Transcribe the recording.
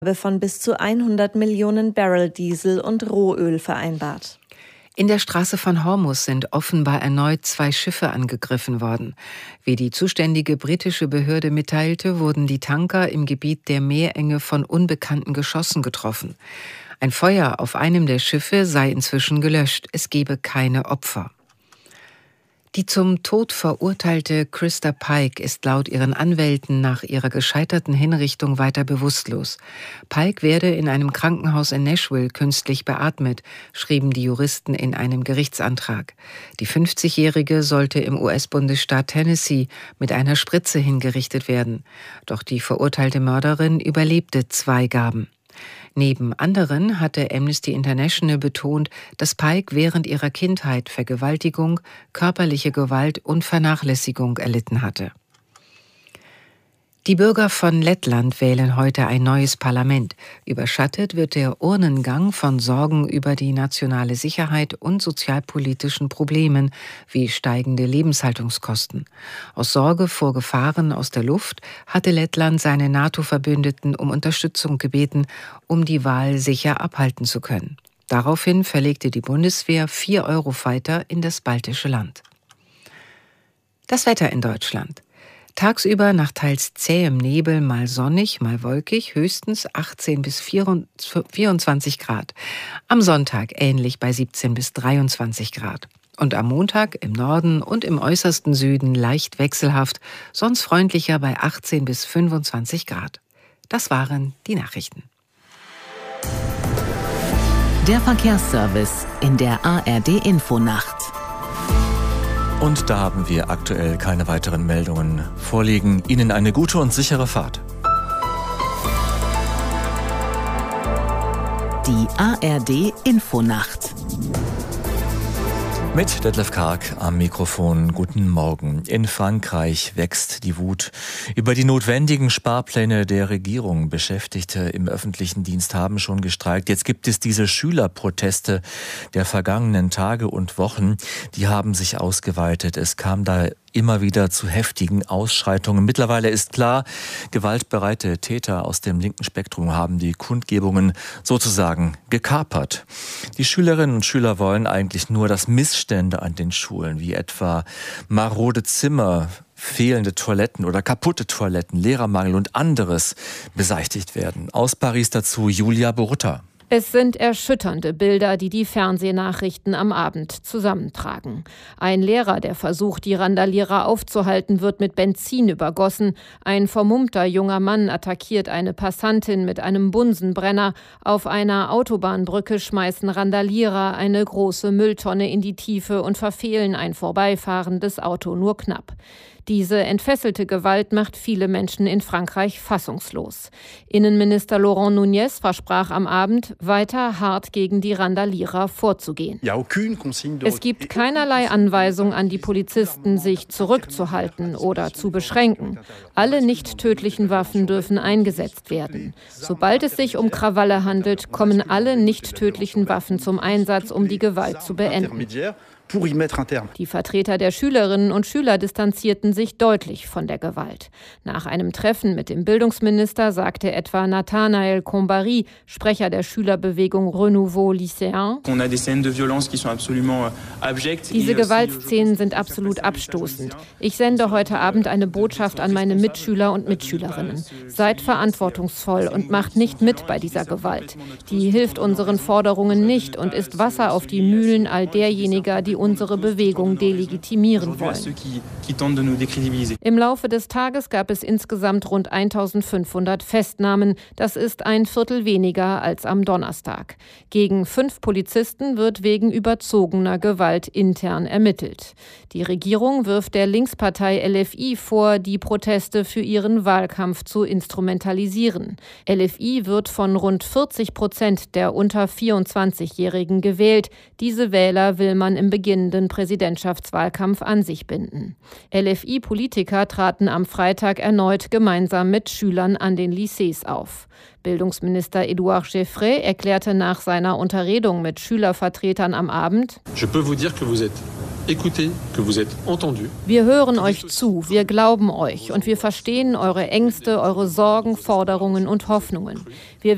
von bis zu 100 Millionen Barrel Diesel und Rohöl vereinbart. In der Straße von Hormuz sind offenbar erneut 2 Schiffe angegriffen worden. Wie die zuständige britische Behörde mitteilte, wurden die Tanker im Gebiet der Meerenge von unbekannten Geschossen getroffen. Ein Feuer auf einem der Schiffe sei inzwischen gelöscht. Es gebe keine Opfer. Die zum Tod verurteilte Christa Pike ist laut ihren Anwälten nach ihrer gescheiterten Hinrichtung weiter bewusstlos. Pike werde in einem Krankenhaus in Nashville künstlich beatmet, schrieben die Juristen in einem Gerichtsantrag. Die 50-Jährige sollte im US-Bundesstaat Tennessee mit einer Spritze hingerichtet werden. Doch die verurteilte Mörderin überlebte 2 Gaben. Neben anderen hatte Amnesty International betont, dass Pike während ihrer Kindheit Vergewaltigung, körperliche Gewalt und Vernachlässigung erlitten hatte. Die Bürger von Lettland wählen heute ein neues Parlament. Überschattet wird der Urnengang von Sorgen über die nationale Sicherheit und sozialpolitischen Problemen wie steigende Lebenshaltungskosten. Aus Sorge vor Gefahren aus der Luft hatte Lettland seine NATO-Verbündeten um Unterstützung gebeten, um die Wahl sicher abhalten zu können. Daraufhin verlegte die Bundeswehr 4 Eurofighter in das baltische Land. Das Wetter in Deutschland. Tagsüber nach teils zähem Nebel, mal sonnig, mal wolkig, höchstens 18 bis 24 Grad. Am Sonntag ähnlich bei 17 bis 23 Grad. Und am Montag im Norden und im äußersten Süden leicht wechselhaft, sonst freundlicher bei 18 bis 25 Grad. Das waren die Nachrichten. Der Verkehrsservice in der ARD-Infonacht. Und da haben wir aktuell keine weiteren Meldungen vorliegen. Ihnen eine gute und sichere Fahrt. Die ARD-Infonacht. Mit Detlef Karg am Mikrofon. Guten Morgen. In Frankreich wächst die Wut über die notwendigen Sparpläne der Regierung. Beschäftigte im öffentlichen Dienst haben schon gestreikt. Jetzt gibt es diese Schülerproteste der vergangenen Tage und Wochen. Die haben sich ausgeweitet. Es kam da immer wieder zu heftigen Ausschreitungen. Mittlerweile ist klar, gewaltbereite Täter aus dem linken Spektrum haben die Kundgebungen sozusagen gekapert. Die Schülerinnen und Schüler wollen eigentlich nur, dass Missstände an den Schulen, wie etwa marode Zimmer, fehlende Toiletten oder kaputte Toiletten, Lehrermangel und anderes beseitigt werden. Aus Paris dazu Julia Borutta. Es sind erschütternde Bilder, die die Fernsehnachrichten am Abend zusammentragen. Ein Lehrer, der versucht, die Randalierer aufzuhalten, wird mit Benzin übergossen. Ein vermummter junger Mann attackiert eine Passantin mit einem Bunsenbrenner. Auf einer Autobahnbrücke schmeißen Randalierer eine große Mülltonne in die Tiefe und verfehlen ein vorbeifahrendes Auto nur knapp. Diese entfesselte Gewalt macht viele Menschen in Frankreich fassungslos. Innenminister Laurent Nunez versprach am Abend, weiter hart gegen die Randalierer vorzugehen. Es gibt keinerlei Anweisung an die Polizisten, sich zurückzuhalten oder zu beschränken. Alle nicht tödlichen Waffen dürfen eingesetzt werden. Sobald es sich um Krawalle handelt, kommen alle nicht tödlichen Waffen zum Einsatz, um die Gewalt zu beenden. Die Vertreter der Schülerinnen und Schüler distanzierten sich deutlich von der Gewalt. Nach einem Treffen mit dem Bildungsminister sagte etwa Nathanaël Combary, Sprecher der Schülerbewegung Renouveau Lycéen: Diese Gewaltszenen sind absolut abstoßend. Ich sende heute Abend eine Botschaft an meine Mitschüler und Mitschülerinnen. Seid verantwortungsvoll und macht nicht mit bei dieser Gewalt. Die hilft unseren Forderungen nicht und ist Wasser auf die Mühlen all derjenigen, die unsere Bewegung delegitimieren wollen. Im Laufe des Tages gab es insgesamt rund 1500 Festnahmen. Das ist ein Viertel weniger als am Donnerstag. Gegen 5 Polizisten wird wegen überzogener Gewalt intern ermittelt. Die Regierung wirft der Linkspartei LFI vor, die Proteste für ihren Wahlkampf zu instrumentalisieren. LFI wird von rund 40% der unter 24-Jährigen gewählt. Diese Wähler will man im beginnenden Präsidentschaftswahlkampf an sich binden. LFI-Politiker traten am Freitag erneut gemeinsam mit Schülern an den Lycées auf. Bildungsminister Édouard Geoffrey erklärte nach seiner Unterredung mit Schülervertretern am Abend: Wir hören euch zu, wir glauben euch und wir verstehen eure Ängste, eure Sorgen, Forderungen und Hoffnungen. Wir